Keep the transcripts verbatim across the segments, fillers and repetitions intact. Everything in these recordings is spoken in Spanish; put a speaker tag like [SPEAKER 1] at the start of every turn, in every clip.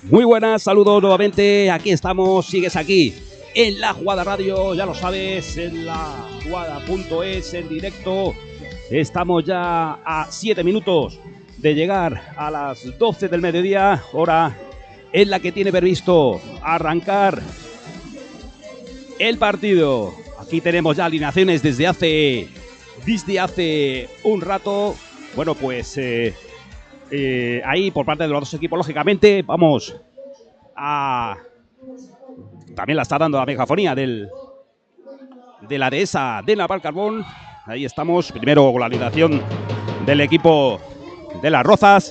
[SPEAKER 1] Muy buenas, saludos nuevamente, aquí estamos, sigues aquí en La Jugada Radio, ya lo sabes, en la jugada punto es, en directo. Estamos ya a siete minutos de llegar a las doce del mediodía, hora en la que tiene previsto arrancar el partido. Aquí tenemos ya alineaciones desde hace, desde hace un rato. Bueno, pues eh, eh, ahí por parte de los dos equipos, lógicamente, vamos a... También la está dando la megafonía del, de la dehesa de Navalcarbón. Ahí estamos, primero con la alineación del equipo de Las Rozas.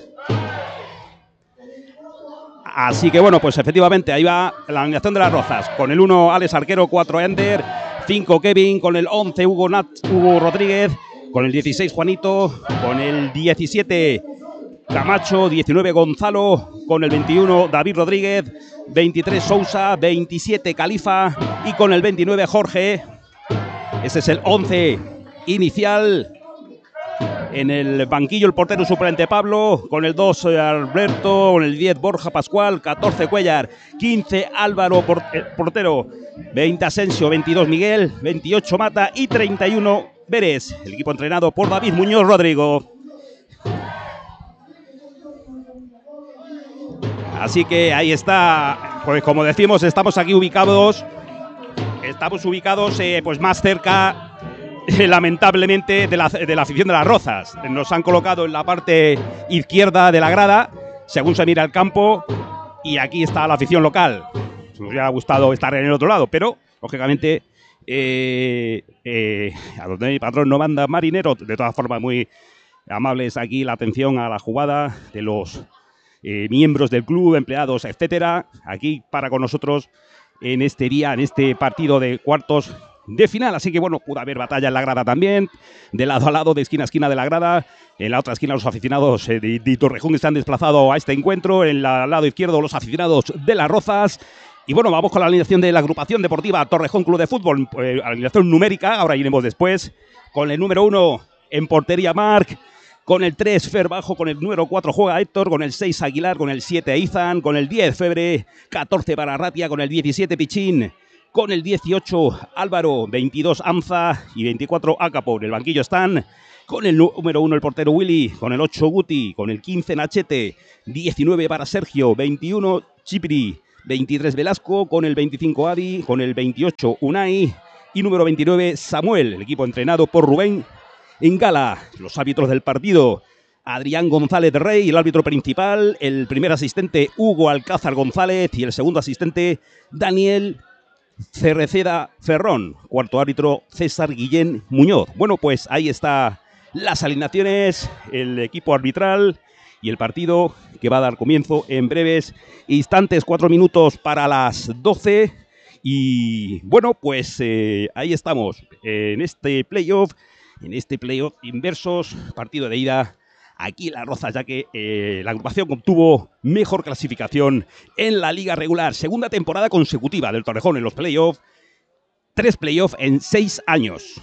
[SPEAKER 1] Así que bueno, pues efectivamente ahí va la alineación de Las Rozas. Con el uno, Alex Arquero, cuatro, Ender, cinco, Kevin, con el once, Hugo, Nat, Hugo Rodríguez, con el dieciséis, Juanito, con el diecisiete, Camacho, diecinueve, Gonzalo, con el veintiuno, David Rodríguez, veintitrés, Sousa, veintisiete, Califa y con el veintinueve, Jorge. Ese es el once inicial. En el banquillo el portero suplente Pablo, con el dos Alberto, con el diez Borja Pascual, catorce Cuellar, quince Álvaro portero, veinte Asensio, veintidós Miguel, veintiocho Mata y treinta y uno Vélez. El equipo entrenado por David Muñoz Rodrigo. Así que ahí está, pues como decimos, estamos aquí ubicados, estamos ubicados eh, pues más cerca, Eh, lamentablemente, de la, de la afición de Las Rozas. Nos han colocado en la parte izquierda de la grada, según se mira el campo, y aquí está la afición local. Nos hubiera gustado estar en el otro lado, pero, lógicamente, eh, eh, a donde mi patrón no manda marinero. De todas formas, muy amables aquí la atención a la jugada de los eh, miembros del club, empleados, etcétera. Aquí para con nosotros en este día, en este partido de cuartos de final, así que bueno, pudo haber batalla en la grada también, de lado a lado, de esquina a esquina de la grada. En la otra esquina los aficionados eh, de, de Torrejón se han desplazado a este encuentro, en la, al lado izquierdo los aficionados de Las Rozas. Y bueno, vamos con la alineación de la agrupación deportiva Torrejón Club de Fútbol, eh, alineación numérica, ahora iremos después, con el número uno en portería Marc, con el tres Fer Bajo, con el número cuatro juega Héctor, con el seis Aguilar, con el siete Izan, con el diez Febre, catorce Bararratia, con el diecisiete Pichín, con el dieciocho Álvaro, veintidós Amza y veinticuatro Acapo. En el banquillo están con el número uno el portero Willy, con el ocho Guti, con el quince Nachete, diecinueve para Sergio, veintiuno Chipri, veintitrés Velasco, con el veinticinco Adi, con el veintiocho Unai y número veintinueve Samuel. El equipo entrenado por Rubén Engala. Los árbitros del partido: Adrián González Rey, el árbitro principal, el primer asistente Hugo Alcázar González y el segundo asistente Daniel Cerreceda Ferrón, cuarto árbitro César Guillén Muñoz. Bueno, pues ahí está las alineaciones, el equipo arbitral y el partido que va a dar comienzo en breves instantes, cuatro minutos para las doce. Y bueno, pues eh, ahí estamos en este playoff, en este playoff inversos, partido de ida. Aquí Las Rozas, ya que eh, la agrupación obtuvo mejor clasificación en la liga regular. Segunda temporada consecutiva del Torrejón en los playoffs. Tres playoffs en seis años.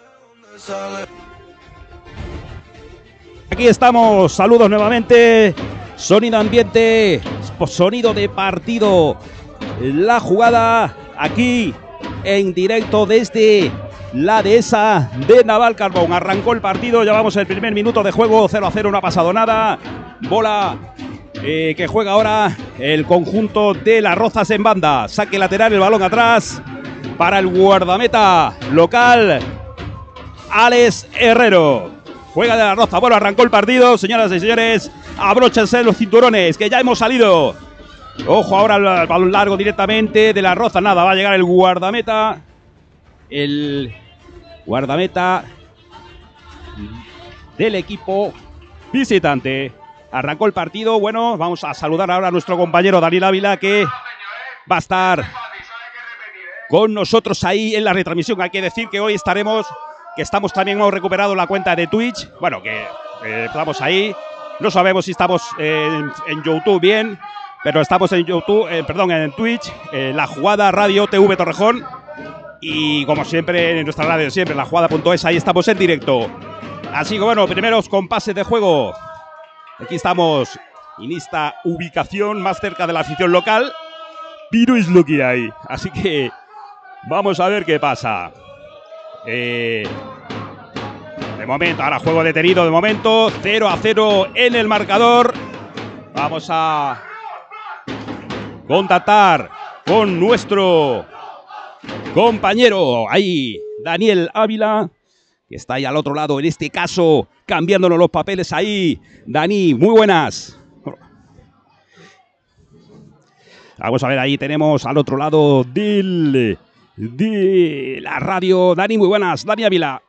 [SPEAKER 1] Aquí estamos, saludos nuevamente. Sonido ambiente, sonido de partido. La jugada aquí en directo desde la dehesa de Navalcarbón. Arrancó el partido, llevamos el primer minuto de juego, cero a cero, no ha pasado nada. Bola eh, que juega ahora el conjunto de Las Rozas en banda. Saque lateral, el balón atrás para el guardameta local, Alex Herrero. Juega de Las Rozas. Bueno, arrancó el partido, señoras y señores. Abróchense los cinturones, que ya hemos salido. Ojo ahora al balón largo directamente de Las Rozas. Nada, va a llegar el guardameta. El guardameta del equipo visitante. Arrancó el partido. Bueno, vamos a saludar ahora a nuestro compañero Daniel Ávila, que va a estar con nosotros ahí en la retransmisión. Hay que decir que hoy estaremos, que estamos también, hemos recuperado la cuenta de Twitch. Bueno, que eh, estamos ahí. No sabemos si estamos eh, en, en YouTube bien, pero estamos en YouTube, eh, perdón, en Twitch, eh, La Jugada Radio T V Torrejón. Y como siempre, en nuestra radio siempre, la jugada punto es, ahí estamos en directo. Así que bueno, primeros compases de juego. Aquí estamos en esta ubicación más cerca de la afición local, pero es lo que hay. Así que vamos a ver qué pasa. Eh, de momento, ahora juego detenido de momento, cero a cero en el marcador. Vamos a contactar con nuestro compañero, ahí, Daniel Ávila, que está ahí al otro lado, en este caso, cambiándonos los papeles ahí. Dani, muy buenas. Vamos a ver, ahí tenemos al otro lado del, de la radio. Dani, muy buenas. Dani Ávila.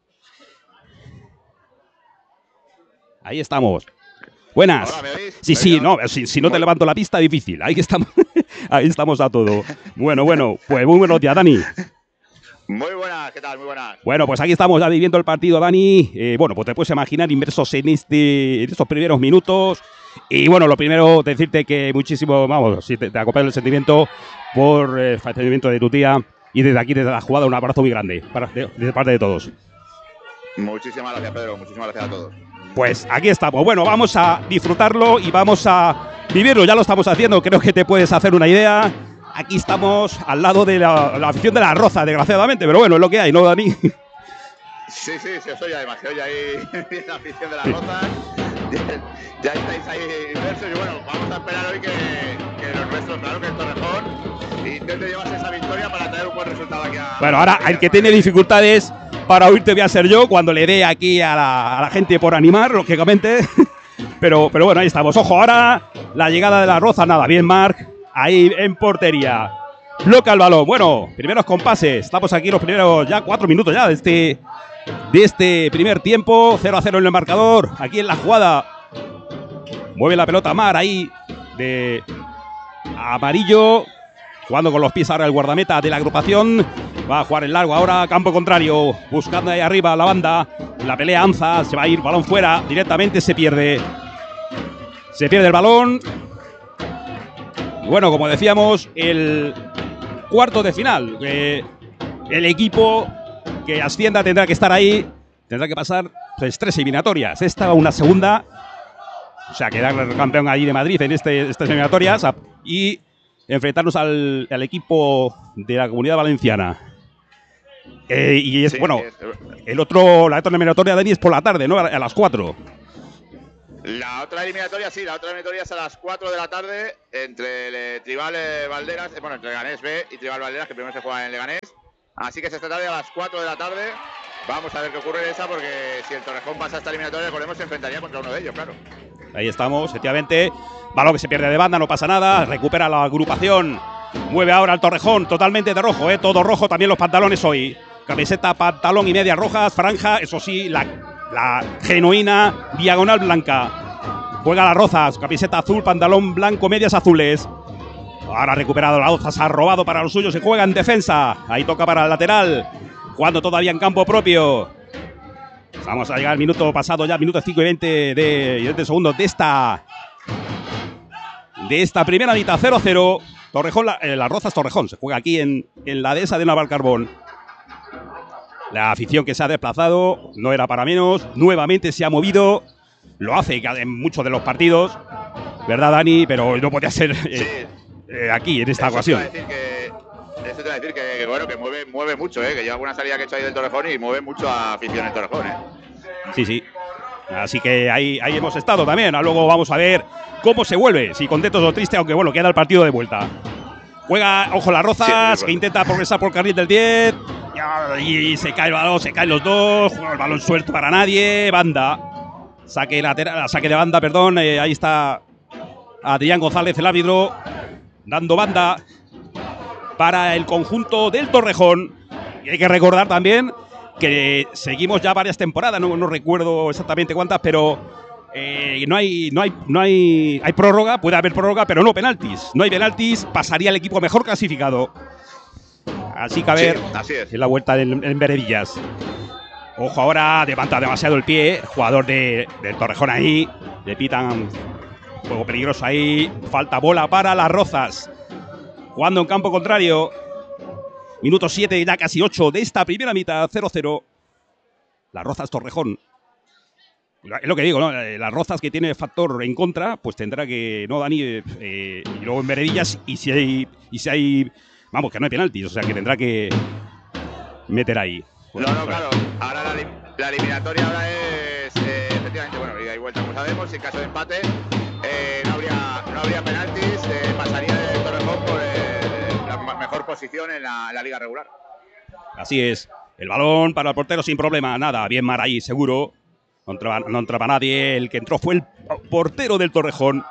[SPEAKER 1] Ahí estamos. Buenas.
[SPEAKER 2] Hola, ¿me oís?
[SPEAKER 1] Sí,
[SPEAKER 2] ¿Me
[SPEAKER 1] sí,
[SPEAKER 2] oís?
[SPEAKER 1] no, si, si no te levanto la pista, difícil. Ahí estamos, ahí estamos a todo. Bueno, bueno, pues muy buenos días, Dani.
[SPEAKER 2] Muy buenas, ¿qué tal? Muy buenas.
[SPEAKER 1] Bueno, pues aquí estamos ya viviendo el partido, Dani. Eh, bueno, pues te puedes imaginar inmersos en, este, en estos primeros minutos. Y bueno, lo primero, decirte que muchísimo, vamos, si te, te acompaño el sentimiento por el fallecimiento de tu tía. Y desde aquí, desde la jugada, un abrazo muy grande, para, de, de parte de todos.
[SPEAKER 2] Muchísimas gracias, Pedro. Muchísimas gracias a todos.
[SPEAKER 1] Pues aquí estamos. Bueno, vamos a disfrutarlo y vamos a vivirlo. Ya lo estamos haciendo, creo que te puedes hacer una idea. Aquí estamos al lado de la, la afición de la Roza, desgraciadamente, pero bueno, es lo que hay, ¿no, Dani?
[SPEAKER 2] Sí, sí, se os oye además, se oye ahí la afición de la Roza. Ya estáis ahí inmersos y bueno, vamos a esperar hoy que, que los nuestros, claro, que el Torrejón intente llevarse esa victoria para traer un buen resultado aquí a...
[SPEAKER 1] Bueno, ahora el que tiene dificultades para oírte voy a ser yo cuando le dé aquí a la, a la gente por animar, lógicamente. Pero, pero bueno, ahí estamos. Ojo, ahora la llegada de la Roza, nada, bien, Marc. Ahí en portería. Bloca el balón. Bueno, primeros compases. Estamos aquí los primeros ya cuatro minutos ya de este, de este primer tiempo. cero a cero en el marcador. Aquí en la jugada. Mueve la pelota Mar ahí de amarillo. Jugando con los pies ahora el guardameta de la agrupación. Va a jugar el largo ahora, campo contrario. Buscando ahí arriba la banda. La pelea Anza. Se va a ir, balón fuera. Directamente se pierde. Se pierde el balón. Y bueno, como decíamos, el cuarto de final. Eh, el equipo que ascienda tendrá que estar ahí. Tendrá que pasar pues, tres eliminatorias. Esta, una segunda. O sea, quedar campeón allí de Madrid en este, estas eliminatorias. Y enfrentarnos al, al equipo de la Comunidad Valenciana. Eh, y es, sí, bueno, es, el otro, la otra eliminatoria, Dani, es por la tarde, ¿no? A, a las cuatro.
[SPEAKER 2] La otra eliminatoria, sí, la otra eliminatoria es a las cuatro de la tarde entre el, eh, Tribal eh, Valderas, eh, bueno, entre Leganés B y Tribal Valderas, que primero se juega en Leganés. Así que esta tarde a las cuatro de la tarde. Vamos a ver qué ocurre en esa, porque si el Torrejón pasa a esta eliminatoria, recordemos, se enfrentaría contra uno de ellos, claro.
[SPEAKER 1] Ahí estamos, efectivamente. Balón que se pierde de banda, no pasa nada. Recupera la agrupación. Mueve ahora el Torrejón, totalmente de rojo, ¿eh? Todo rojo, también los pantalones hoy. Camiseta, pantalón y medias rojas, franja, eso sí, la, la genuina diagonal blanca. Juega la Rozas, camiseta azul, pantalón blanco, medias azules. Ahora ha recuperado la Rozas, ha robado para los suyos, se juega en defensa. Ahí toca para el lateral, jugando todavía en campo propio. Vamos a llegar al minuto pasado ya, minuto cinco y veinte de, y veinte segundos de esta, de esta primera mitad, cero a cero. Torrejón, la, eh, las Rozas Torrejón, se juega aquí en, en la dehesa de Navalcarbón. La afición que se ha desplazado no era para menos, nuevamente se ha movido, lo hace en muchos de los partidos, ¿verdad, Dani? Pero no podía ser eh,
[SPEAKER 2] sí.
[SPEAKER 1] eh, aquí, en esta
[SPEAKER 2] Eso
[SPEAKER 1] ocasión.
[SPEAKER 2] Te iba a decir que, eso te iba a decir que, que, bueno, que mueve, mueve mucho, ¿eh? Que lleva alguna salida que he hecho ahí del Torrejón y mueve mucho a afición el Torrejón, ¿eh?
[SPEAKER 1] Sí, sí. Así que ahí, ahí hemos estado también. Luego vamos a ver cómo se vuelve, si contentos o tristes, aunque bueno, queda el partido de vuelta. Juega, ojo, las Rozas, sí, bueno, que intenta progresar por carril del diez. Y se cae el balón, se caen los dos. Juega el balón suelto para nadie. Banda. Saque lateral, saque de banda, perdón. Eh, ahí está Adrián González, el árbitro, dando banda para el conjunto del Torrejón. Y hay que recordar también que seguimos ya varias temporadas, no, no recuerdo exactamente cuántas, pero eh, no hay, no hay, no hay, hay prórroga, puede haber prórroga, pero no penaltis. No hay penaltis, pasaría el equipo mejor clasificado. Así que a ver,
[SPEAKER 2] sí, así es.
[SPEAKER 1] En la vuelta en, en Veredillas. Ojo ahora, levanta demasiado el pie, jugador de, del Torrejón ahí, le pitan juego peligroso ahí, falta bola para las Rozas. Jugando en campo contrario. Minuto siete, ya casi ocho de esta primera mitad, cero cero. Las Rozas Torrejón. Es lo que digo, ¿no? Las Rozas, que tiene factor en contra, pues tendrá que, no, Dani, eh, y luego en veredillas, y si hay, y si hay, vamos, que no hay penaltis, o sea que tendrá que meter ahí.
[SPEAKER 2] Bueno, no, no, claro, ahora la, la eliminatoria ahora es, eh, efectivamente, bueno, ida y vuelta, como sabemos, en caso de empate, eh, no, habría, no habría penaltis, eh, pasaría el Torrejón por el, la mejor posición en la, en la liga regular.
[SPEAKER 1] Así es, el balón para el portero sin problema, nada, bien Mar ahí, seguro. No entraba, no entraba nadie. El que entró fue el portero del Torrejón.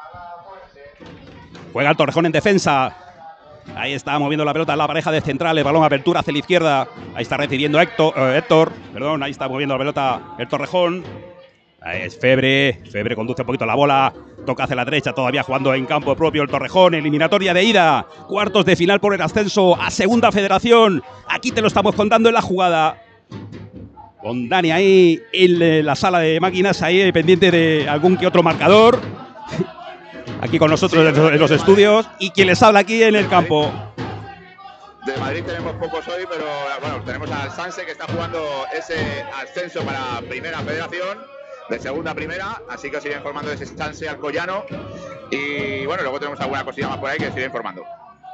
[SPEAKER 1] Juega el Torrejón en defensa. Ahí está moviendo la pelota la pareja de centrales. Balón apertura hacia la izquierda. Ahí está recibiendo Héctor. Eh, Héctor. Perdón, ahí está moviendo la pelota el Torrejón. Ahí es Febre. Febre conduce un poquito la bola. Toca hacia la derecha. Todavía jugando en campo propio el Torrejón. Eliminatoria de ida. Cuartos de final por el ascenso a Segunda Federación. Aquí te lo estamos contando en la jugada. Con Dani ahí en la sala de máquinas, ahí pendiente de algún que otro marcador. Aquí con nosotros sí, en los estudios. Y quien les habla aquí en el campo.
[SPEAKER 2] De Madrid tenemos pocos hoy, pero bueno, tenemos al Sanse, que está jugando ese ascenso para Primera Federación, de Segunda a Primera. Así que os iré informando de ese Sanse Alcoyano. Y bueno, luego tenemos alguna cosilla más por ahí que os iré informando.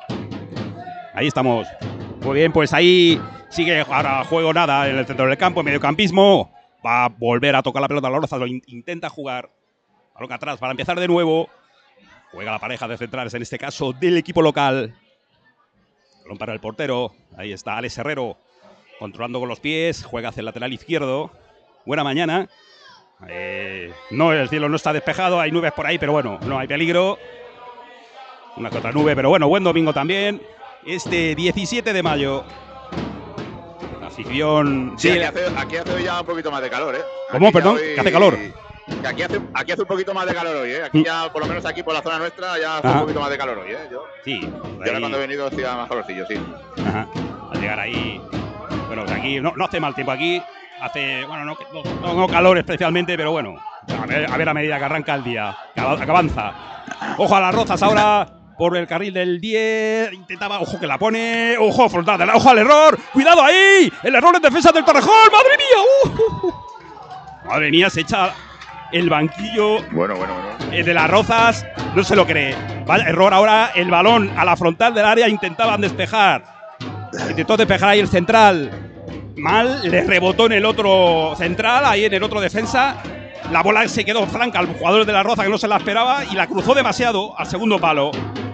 [SPEAKER 1] Ahí estamos. Muy bien, pues ahí sigue ahora juego nada en el centro del campo, en mediocampismo. Va a volver a tocar la pelota a la Roza, lo in intenta jugar. Balón atrás para empezar de nuevo. Juega la pareja de centrales, en este caso del equipo local. Balón para el portero. Ahí está Alex Herrero, controlando con los pies. Juega hacia el lateral izquierdo. Buena mañana. Eh, no, el cielo no está despejado, hay nubes por ahí, pero bueno, no hay peligro. Una que otra nube, pero bueno, buen domingo también. Este diecisiete de mayo. La afición.
[SPEAKER 2] Sí, aquí hace, aquí hace ya un poquito más de calor, ¿eh?
[SPEAKER 1] ¿Cómo, perdón?
[SPEAKER 2] Hoy,
[SPEAKER 1] ¿Que hace calor?
[SPEAKER 2] Que aquí, hace, aquí hace un poquito más de calor hoy, ¿eh? Aquí ya, por lo menos aquí por la zona nuestra, ya hace Ajá. un poquito más de calor hoy, ¿eh? Yo,
[SPEAKER 1] sí.
[SPEAKER 2] Yo ahora cuando he venido hacía más calorcillo, sí.
[SPEAKER 1] Ajá. Al llegar ahí. Bueno, aquí no, no hace mal tiempo aquí. Hace, bueno, no, no, no calor especialmente, pero bueno. A ver, a ver a medida que arranca el día, que avanza. Ojo a las Rozas ahora. Por el carril del diez, intentaba, ojo que la pone, ojo, frontal, ojo al error, cuidado ahí, el error en defensa del Torrejón, madre mía, uh, uh, uh. madre mía, se echa el banquillo
[SPEAKER 2] bueno, bueno, bueno.
[SPEAKER 1] Eh, de las Rozas, no se lo cree, vaya error ahora, el balón a la frontal del área, intentaban despejar, intentó despejar ahí el central, mal, le rebotó en el otro central, ahí en el otro defensa. La bola se quedó franca al jugador de la Roza, que no se la esperaba, y la cruzó demasiado al segundo palo.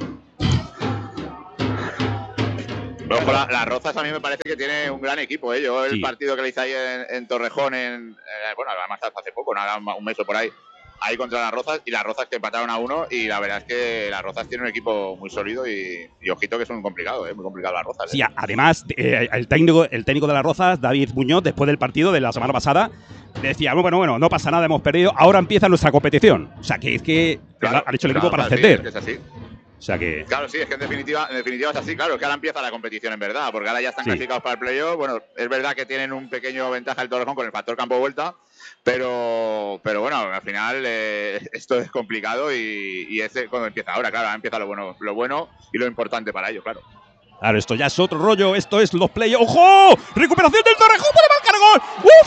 [SPEAKER 2] Ojo, la, la Rozas a mí me parece que tiene un gran equipo, ¿eh? Yo el sí. partido que le hice ahí en, en Torrejón, en, eh, bueno, además hace poco, nada, un mes o por ahí, ahí contra las Rozas, y las Rozas que empataron a uno, y la verdad es que las Rozas tienen un equipo muy sólido y, y ojito que son muy complicados, ¿eh? Muy complicado las Rozas. ¿eh?
[SPEAKER 1] Sí, además, eh, el, técnico, el técnico de las Rozas, David Muñoz, después del partido de la semana pasada, decía, bueno, bueno, no pasa nada, hemos perdido, ahora empieza nuestra competición. O sea, que es que claro, han hecho el equipo claro, para ascender.
[SPEAKER 2] Sí, es, que es así.
[SPEAKER 1] O sea que…
[SPEAKER 2] Claro, sí, es que en definitiva, en definitiva es así, claro, es que ahora empieza la competición en verdad, porque ahora ya están sí. clasificados para el playoff. Bueno, es verdad que tienen un pequeño ventaja el Torrejón con el factor campo vuelta, pero, pero bueno, al final eh, esto es complicado y, y es cuando empieza ahora, claro, ahora empieza lo bueno, lo bueno y lo importante para ellos, claro.
[SPEAKER 1] Claro, esto ya es otro rollo, esto es los playoffs. ¡Ojo! ¡Recuperación del Torrejón! ¡Puede marcar gol! ¡Uh,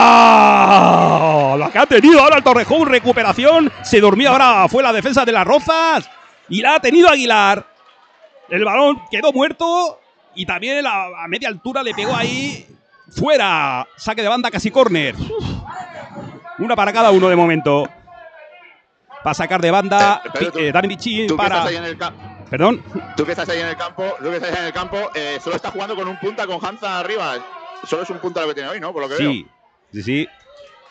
[SPEAKER 1] fuera! La que ha tenido ahora el Torrejón, recuperación. Se dormía ahora, fue la defensa de las Rozas. Y la ha tenido Aguilar. El balón quedó muerto. Y también a, a media altura le pegó ahí. Fuera. Saque de banda, casi córner. Una para cada uno de momento. Va a sacar de banda eh, eh, Dani Bichín para… Perdón.
[SPEAKER 2] Tú que estás ahí en el campo, tú que estás ahí en el campo, eh, solo está jugando con un punta con Hanza arriba. Solo es un punta lo que tiene hoy, ¿no? Por lo que
[SPEAKER 1] sí,
[SPEAKER 2] veo.
[SPEAKER 1] Sí, sí, sí.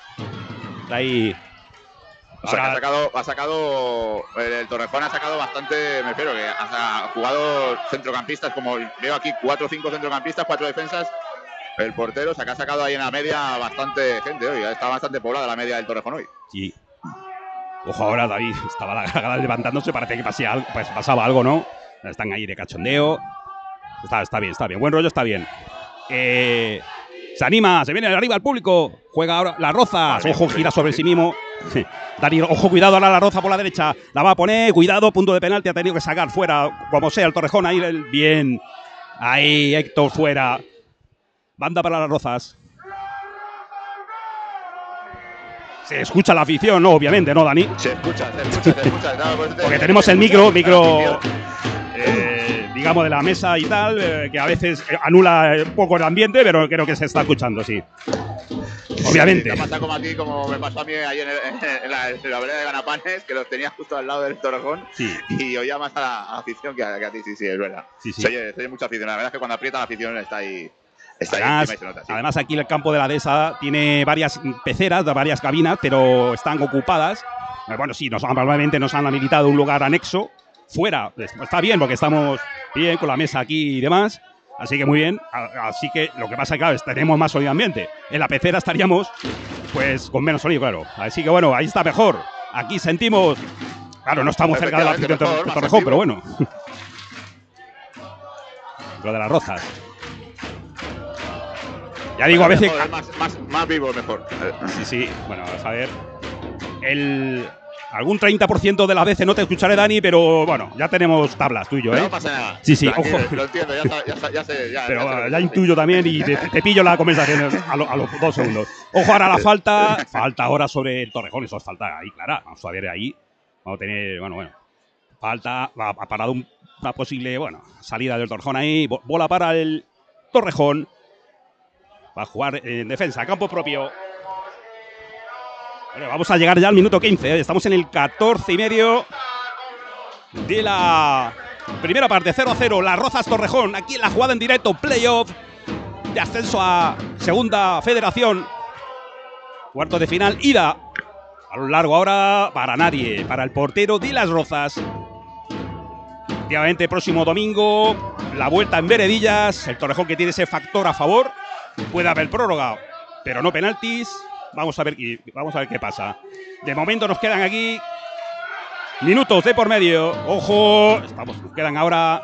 [SPEAKER 1] Ahí.
[SPEAKER 2] O sea, que ha sacado, ha sacado el, el Torrejón ha sacado bastante, me refiero, que ha jugado centrocampistas, como veo aquí, cuatro o cinco centrocampistas, cuatro defensas. El portero, o sea, que ha sacado ahí en la media bastante gente hoy. Está bastante poblada la media del Torrejón hoy.
[SPEAKER 1] Sí. Ojo ahora, David, estaba la gala levantándose, parece que pasía algo, pues pasaba algo, ¿no? Están ahí de cachondeo. Está, está bien, está bien. Buen rollo, está bien. Eh, se anima, se viene arriba el público. Juega ahora las Rozas. Ojo, gira sobre sí mismo. Dani, ojo, cuidado ahora la Roza por la derecha. La va a poner, cuidado, punto de penalti. Ha tenido que sacar fuera, como sea, el Torrejón. Ahí, bien. Ahí, Héctor fuera. Banda para las Rozas. Se escucha la afición, ¿no? Obviamente, ¿no, Dani?
[SPEAKER 2] Se escucha, se escucha, se escucha. No, pues,
[SPEAKER 1] porque tenemos el micro, micro eh, digamos, de la mesa y tal, eh, que a veces anula un poco el ambiente, pero creo que se está escuchando, sí. Obviamente.
[SPEAKER 2] Sí, te pasa como a ti, como me pasó a mí ahí en, el, en, la, en la vereda de Ganapanes, que los tenías justo al lado del Torrejón,
[SPEAKER 1] sí.
[SPEAKER 2] Y oía más a la, a la afición que a, que a ti, sí, sí, es verdad.
[SPEAKER 1] Sí, sí.
[SPEAKER 2] Se oye, se oye mucha afición. La verdad es que cuando aprieta la afición está ahí. Está
[SPEAKER 1] además,
[SPEAKER 2] ahí y se nota, sí.
[SPEAKER 1] además, aquí el campo de la dehesa tiene varias peceras, varias cabinas, pero están ocupadas. Bueno, sí, nos, probablemente nos han habilitado un lugar anexo fuera. Está bien, porque estamos bien con la mesa aquí y demás. Así que muy bien. Así que lo que pasa es que, claro, tenemos más sonido ambiente. En la pecera estaríamos, pues, con menos sonido, claro. Así que, bueno, ahí está mejor. Aquí sentimos. Claro, no estamos cerca de la afición de Torrejón, pero bueno. Lo de las Rozas. Ya digo, a veces.
[SPEAKER 2] Mejor, más, más, más vivo, mejor.
[SPEAKER 1] Sí, sí. Bueno, vamos a ver. El. Algún treinta por ciento de las veces no te escucharé, Dani, pero bueno, ya tenemos tablas tú y yo, ¿eh?
[SPEAKER 2] No pasa nada.
[SPEAKER 1] Sí, sí,
[SPEAKER 2] tranquilo,
[SPEAKER 1] ojo.
[SPEAKER 2] Lo entiendo, ya, ya, ya sé. Ya,
[SPEAKER 1] pero
[SPEAKER 2] ya,
[SPEAKER 1] bueno,
[SPEAKER 2] sé
[SPEAKER 1] ya intuyo también y te, te pillo la conversación a, lo, a los dos segundos. Ojo, ahora la falta. Falta ahora sobre el Torrejón, eso es falta ahí, clara. Vamos a ver ahí. Vamos a tener, bueno, bueno. Falta, ha parado un, una posible, bueno, salida del Torrejón ahí. Bola para el Torrejón. Va a jugar en defensa, campo propio. Bueno, vamos a llegar ya al minuto quince. ¿eh? Estamos en el catorce y medio de la primera parte. cero a cero. Las Rozas Torrejón. Aquí en la jugada en directo. Playoff de ascenso a Segunda Federación. Cuarto de final. Ida. A lo largo ahora para nadie. Para el portero de las Rozas. Efectivamente, próximo domingo. La vuelta en Veredillas. El Torrejón que tiene ese factor a favor. Puede haber prórroga, pero no penaltis. Vamos a ver, vamos a ver qué pasa. De momento nos quedan aquí minutos de por medio. Ojo, estamos, nos quedan ahora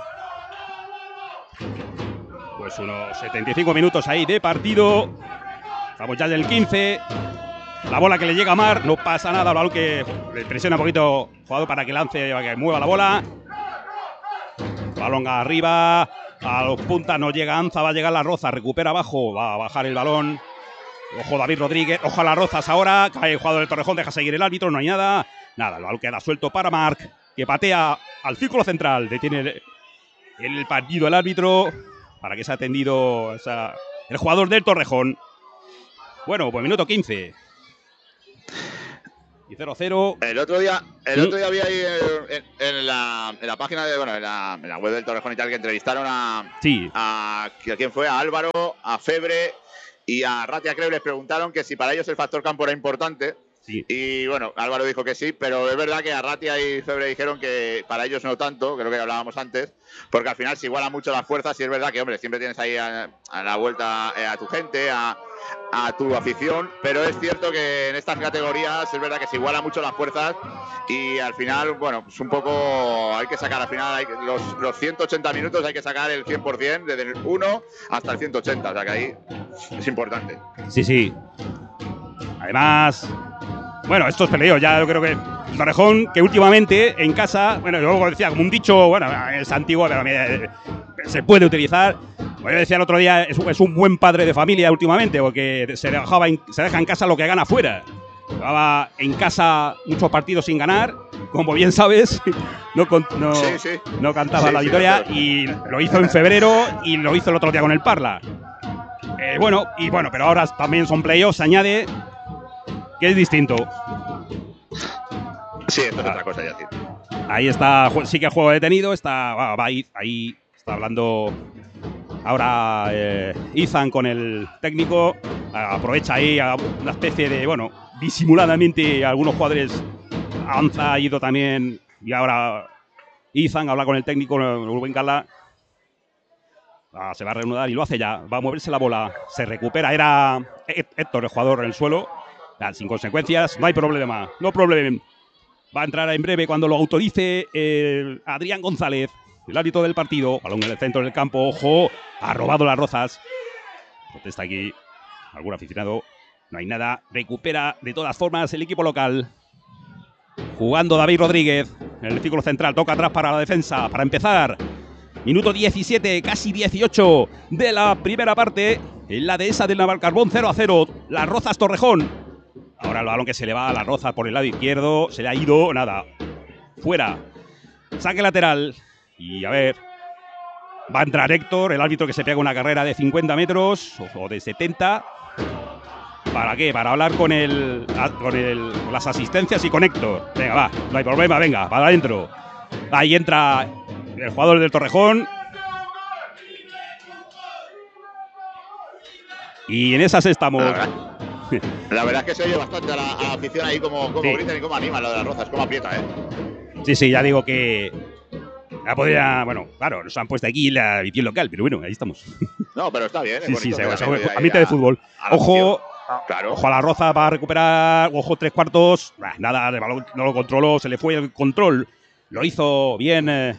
[SPEAKER 1] pues unos setenta y cinco minutos ahí de partido. Estamos ya en el quince. La bola que le llega a Mar, no pasa nada. El balón que le presiona un poquito el jugador para que lance, para que mueva la bola. Balón arriba. A los puntas no llega Anza, va a llegar la Roza, recupera abajo, va a bajar el balón. Ojo David Rodríguez, ojo a las Rozas ahora, cae el jugador del Torrejón, deja seguir el árbitro, no hay nada. Nada, el balón queda suelto para Marc, que patea al círculo central, detiene el, el partido el árbitro para que se ha atendido esa, el jugador del Torrejón. Bueno, pues minuto quince. Y cero cero.
[SPEAKER 2] El otro día, el
[SPEAKER 1] ¿Mm?
[SPEAKER 2] otro día había ahí en, en, la, en la página de, bueno, en la, en la web del Torrejón y tal, que entrevistaron a,
[SPEAKER 1] sí.
[SPEAKER 2] a, a quién fue, a Álvaro, a Febre y a Ratia Creu. Les preguntaron que si para ellos el factor campo era importante.
[SPEAKER 1] Sí.
[SPEAKER 2] Y bueno, Álvaro dijo que sí, pero es verdad que a Ratia y Febre dijeron que para ellos no tanto, creo que hablábamos antes, porque al final se igualan mucho las fuerzas y es verdad que, hombre, siempre tienes ahí a, a la vuelta eh, a tu gente, a, a tu afición, pero es cierto que en estas categorías es verdad que se igualan mucho las fuerzas y al final, bueno, pues un poco hay que sacar, al final hay que, los, los ciento ochenta minutos hay que sacar el cien por cien, desde el uno hasta el ciento ochenta, o sea que ahí es importante. Sí,
[SPEAKER 1] sí. Además, bueno, estos peleos, ya yo creo que el Torrejón, que últimamente en casa, bueno, yo decía como un dicho, bueno, es antiguo, pero eh, se puede utilizar. Como yo decía el otro día, es, es un buen padre de familia últimamente, porque se, dejaba en, se deja en casa lo que gana fuera. Llevaba en casa muchos partidos sin ganar, como bien sabes, no, no,
[SPEAKER 2] sí, sí.
[SPEAKER 1] no cantaba
[SPEAKER 2] sí,
[SPEAKER 1] la
[SPEAKER 2] sí,
[SPEAKER 1] victoria
[SPEAKER 2] sí.
[SPEAKER 1] Y lo hizo en febrero y lo hizo el otro día con el Parla. Eh, bueno, y bueno, pero ahora también son playoffs, se añade que es distinto.
[SPEAKER 2] Sí, esto es ah. otra cosa ya, tío.
[SPEAKER 1] Ahí está, sí que el juego detenido, está, va, va ahí, ahí está hablando ahora eh, Ethan con el técnico, aprovecha ahí a una especie de, bueno, disimuladamente algunos jugadores, Anza ha ido también, y ahora Ethan habla con el técnico, Rubén Gala, ah, se va a reanudar y lo hace ya, va a moverse la bola, se recupera, era Héctor el jugador en el suelo, sin consecuencias, no hay problema, no problema. Va a entrar en breve cuando lo autorice eh, Adrián González, el árbitro del partido. Balón en el centro del campo, ojo, ha robado las Rozas. Protesta aquí algún aficionado, no hay nada. Recupera de todas formas el equipo local. Jugando David Rodríguez en el círculo central, toca atrás para la defensa. Para empezar, minuto diecisiete, casi dieciocho de la primera parte. En la dehesa del Navalcarbón, cero a cero. Las Rozas Torrejón. Ahora el balón que se le va a la Roza por el lado izquierdo. Se le ha ido, nada. Fuera. Saque lateral. Y a ver. Va a entrar Héctor, el árbitro que se pega una carrera de cincuenta metros o de setenta. ¿Para qué? Para hablar con el, con el con las asistencias y con Héctor. Venga, va, no hay problema, venga, para adentro. Ahí entra el jugador del Torrejón. Y en esas estamos.
[SPEAKER 2] La verdad, la verdad es que se oye bastante a la, a la afición ahí como, como sí. gritan y como animan lo de las Rozas, como aprieta, ¿eh?
[SPEAKER 1] Sí, sí, ya digo que ya podría, bueno, claro, nos han puesto aquí la edición local, pero bueno, ahí estamos.
[SPEAKER 2] No, pero está bien.
[SPEAKER 1] Sí, sí, se ambiente de fútbol. Ojo,
[SPEAKER 2] claro.
[SPEAKER 1] Ojo a la Roza para recuperar, ojo tres cuartos. Bah, nada, el balón no lo controló, se le fue el control. Lo hizo bien eh,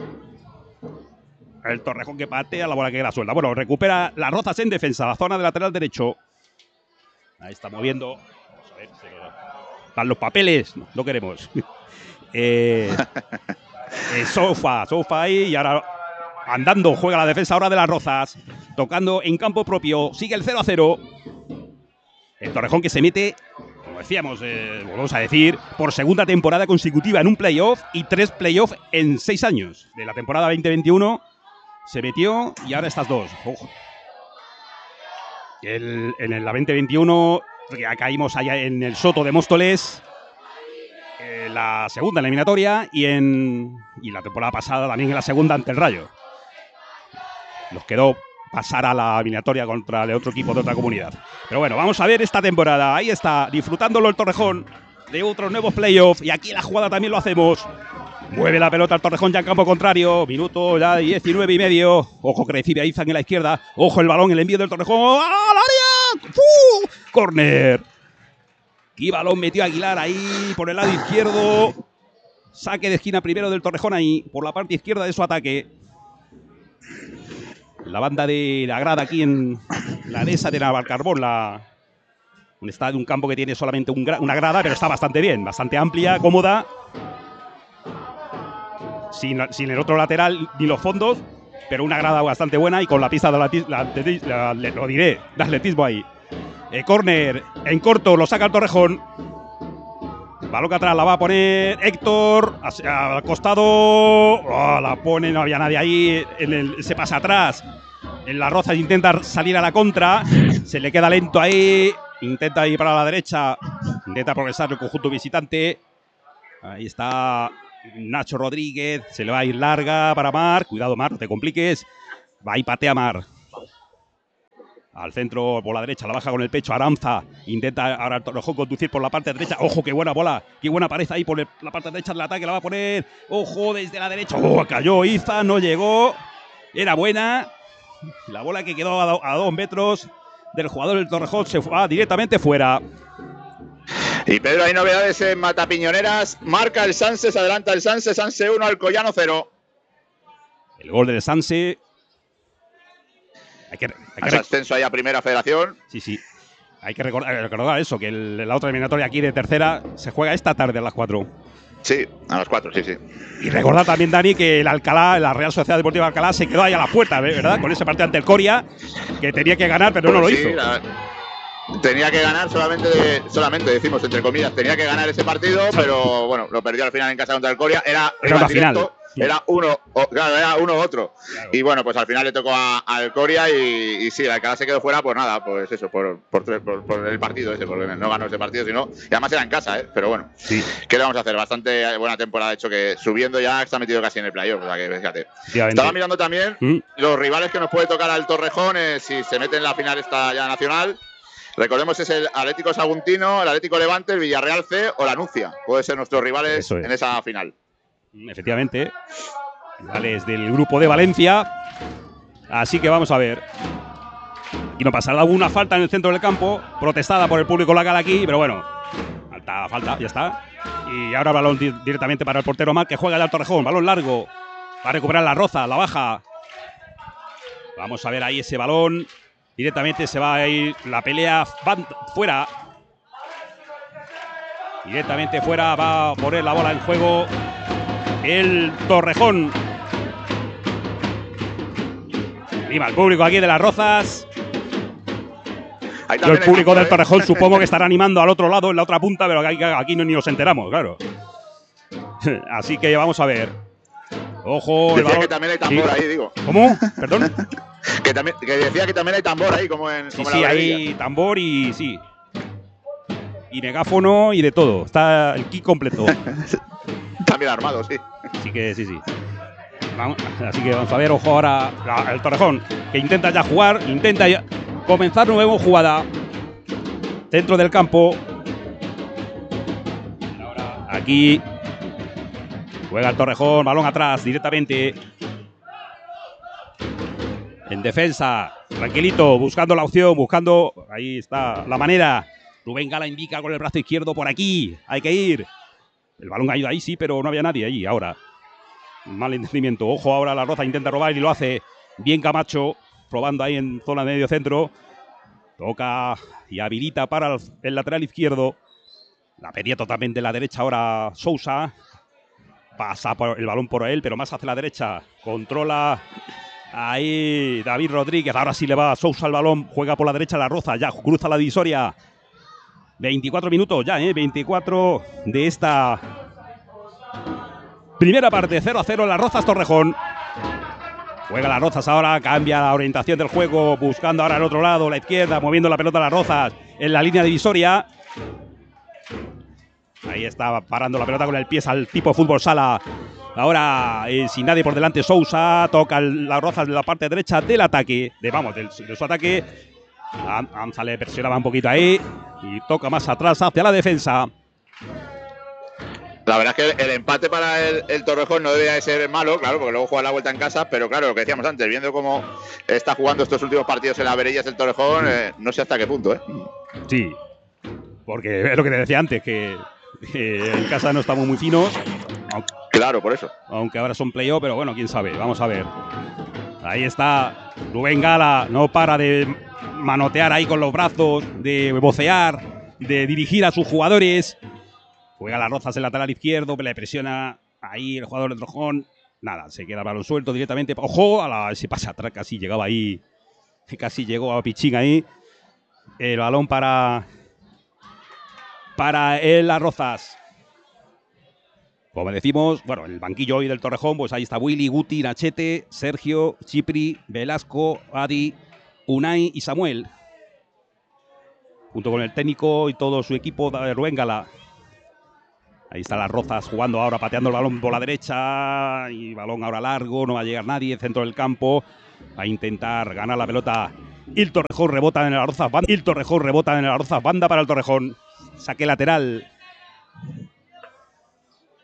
[SPEAKER 1] el Torrejón, que patea la bola que queda suelta. Bueno, recupera las Rozas en defensa, la zona de lateral derecho. Ahí está moviendo. Vamos a ver, se lo... Están los papeles, no, no queremos. eh, eh, Sofa, Sofa ahí y ahora andando juega la defensa ahora de las Rozas. Tocando en campo propio, sigue el cero a cero. El Torrejón que se mete, como decíamos, eh, volvemos a decir, por segunda temporada consecutiva en un playoff y tres playoffs en seis años. De la temporada veinte veintiuno se metió y ahora estas dos. Ojo. El, en la veinte veintiuno ya caímos allá en el Soto de Móstoles, eh, la segunda eliminatoria, y en y la temporada pasada también en la segunda ante el Rayo. Nos quedó pasar a la eliminatoria contra el otro equipo de otra comunidad. Pero bueno, vamos a ver esta temporada. Ahí está, disfrutándolo el Torrejón de otros nuevos playoffs. Y aquí la jugada también lo hacemos. Mueve la pelota el Torrejón ya en campo contrario. Minuto ya diecinueve y medio. Ojo que recibe a Izan en la izquierda. Ojo el balón, el envío del Torrejón. ¡Al área! ¡Uh! ¡Corner! Y balón metió Aguilar ahí por el lado izquierdo. Saque de esquina primero del Torrejón ahí, por la parte izquierda de su ataque. La banda de la grada aquí en la dehesa de Navalcarbón, la, un estadio, un campo que tiene solamente un gra, una grada, pero está bastante bien, bastante amplia, cómoda. Sin, sin el otro lateral ni los fondos, pero una grada bastante buena y con la pista de atletismo, la, la, la, lo diré, de atletismo ahí. Eh, córner en corto, lo saca el Torrejón. Balón que atrás la va a poner Héctor, al costado, oh, la pone, no había nadie ahí, en el, se pasa atrás. En la Rozas intenta salir a la contra, se le queda lento ahí, intenta ir para la derecha, intenta progresar el conjunto visitante. Ahí está Nacho Rodríguez, se le va a ir larga para Mar, cuidado Mar, no te compliques, va y patea Mar. Al centro, por la derecha, la baja con el pecho, Aranza, intenta ahora el Torrejón conducir por la parte derecha. ¡Ojo, qué buena bola! ¡Qué buena pared ahí por el, la parte derecha del ataque! La va a poner, ¡ojo, desde la derecha! ¡Oh, cayó Iza, no llegó! Era buena. La bola que quedó a, do, a dos metros del jugador del Torrejón se va directamente fuera.
[SPEAKER 2] Y Pedro, hay novedades en Matapiñoneras. Marca el Sanse, se adelanta el Sanse, Sanse uno, Alcoyano cero.
[SPEAKER 1] El gol del Sanse. Hay que, hay que
[SPEAKER 2] ascenso ahí a Primera Federación.
[SPEAKER 1] Sí, sí. Hay que recordar, recordar eso, que el, la otra eliminatoria aquí de tercera se juega esta tarde a las cuatro.
[SPEAKER 2] Sí, a las cuatro, sí, sí.
[SPEAKER 1] Y recordar también, Dani, que el Alcalá, la Real Sociedad Deportiva Alcalá, se quedó ahí a la puerta, ¿verdad? Con ese partido ante el Coria, que tenía que ganar, pero pues no lo sí, hizo. La,
[SPEAKER 2] tenía que ganar solamente, de, solamente, decimos entre comillas, tenía que ganar ese partido, pero bueno, lo perdió al final en casa contra el Coria. Era,
[SPEAKER 1] era una final.
[SPEAKER 2] Era uno, o, claro, era uno u otro. Claro. Y bueno, pues al final le tocó al Coria y, y sí, el Alcalá se quedó fuera, pues nada, pues eso, por, por, por, por el partido ese, porque no ganó ese partido, sino. Y además era en casa, ¿eh? Pero bueno,
[SPEAKER 1] sí.
[SPEAKER 2] ¿Qué le vamos a hacer? Bastante buena temporada, de hecho, que subiendo ya está metido casi en el playoff, o sea que fíjate. Estaba mirando también ¿Mm? los rivales que nos puede tocar al Torrejón eh, si se mete en la final esta ya nacional. Recordemos, es el Atlético Saguntino, el Atlético Levante, el Villarreal C o la Nucia. Pueden ser nuestros rivales es. en esa final.
[SPEAKER 1] Efectivamente. Rivales del grupo de Valencia. Así que vamos a ver. Aquí no pasará una falta en el centro del campo, protestada por el público local aquí, pero bueno, falta, falta, ya está. Y ahora balón di directamente para el portero Mar, que juega el Torrejón. Balón largo. Va a recuperar la Roza, la baja. Vamos a ver ahí ese balón. Directamente se va a ir la pelea van fuera. Directamente fuera, va a poner la bola en juego el Torrejón. Viva el público aquí de las Rozas. Yo el público del Torrejón supongo que estará animando al otro lado, en la otra punta, pero aquí, aquí no, ni nos enteramos, claro. Así que vamos a ver. Ojo.
[SPEAKER 2] Decía el que también hay tambor sí. ahí, digo.
[SPEAKER 1] ¿Cómo? Perdón.
[SPEAKER 2] que, también, que decía que también hay tambor ahí, como en.
[SPEAKER 1] Sí,
[SPEAKER 2] como
[SPEAKER 1] sí,
[SPEAKER 2] en la
[SPEAKER 1] hay tambor y sí. Y megáfono y de todo. Está el kit completo.
[SPEAKER 2] También armado, sí.
[SPEAKER 1] Así que sí, sí. Vamos, así que vamos a ver, ojo ahora la, el Torrejón, que intenta ya jugar, intenta ya comenzar nueva jugada dentro del campo. Ahora aquí juega el Torrejón, balón atrás directamente. En defensa, tranquilito, buscando la opción, buscando, ahí está la manera. Rubén Gala indica con el brazo izquierdo por aquí, hay que ir. El balón ha ido ahí, sí, pero no había nadie allí ahora. Mal entendimiento. Ojo ahora, La Roza intenta robar y lo hace bien Camacho, probando ahí en zona de medio centro. Toca y habilita para el, el lateral izquierdo. La pedía totalmente la derecha ahora Sousa. Pasa por el balón por él, pero más hacia la derecha. Controla ahí David Rodríguez. Ahora sí le va a Sousa al balón. Juega por la derecha La Roza. Ya cruza la divisoria. veinticuatro minutos ya, ¿eh? veinticuatro de esta primera parte. cero a cero en Las Rozas Torrejón. Juega Las Rozas ahora, cambia la orientación del juego, buscando ahora el otro lado, la izquierda, moviendo la pelota Las Rozas en la línea divisoria. Ahí está parando la pelota con el pie al tipo fútbol sala. Ahora, eh, sin nadie por delante, Sousa toca Las Rozas en la parte derecha del ataque, de vamos, del, de su ataque. Amza le presionaba un poquito ahí y toca más atrás hacia la defensa.
[SPEAKER 2] La verdad es que el empate para el, el Torrejón no debería de ser malo, claro, porque luego juega la vuelta en casa, pero claro, lo que decíamos antes, viendo cómo está jugando estos últimos partidos en la Verillas el Torrejón, eh, no sé hasta qué punto, ¿eh?
[SPEAKER 1] Sí, porque es lo que te decía antes, que, que en casa no estamos muy finos. Aunque,
[SPEAKER 2] claro, por eso.
[SPEAKER 1] Aunque ahora son play-off, pero bueno, quién sabe, vamos a ver. Ahí está Rubén Gala, no para de manotear ahí con los brazos, de vocear, de dirigir a sus jugadores. Juega Las Rozas el lateral izquierdo, le presiona ahí el jugador del Torrejón. Nada, se queda el balón suelto directamente. Ojo, a la, ese pase atrás, casi llegaba ahí. Casi llegó a Pichín ahí. El balón para, para el Las Rozas. Como decimos, bueno, el banquillo hoy del Torrejón, pues ahí está Willy, Guti, Nachete, Sergio, Chipri, Velasco, Adi, Unai y Samuel. Junto con el técnico y todo su equipo de Rubén Gala. Ahí está Las Rozas jugando ahora, pateando el balón por la derecha. Y balón ahora largo, no va a llegar nadie, centro del campo. Va a intentar ganar la pelota. Y el Torrejón rebota en el Las Rozas. Y el Torrejón rebota en el Las Rozas. Banda para el Torrejón. Saque lateral.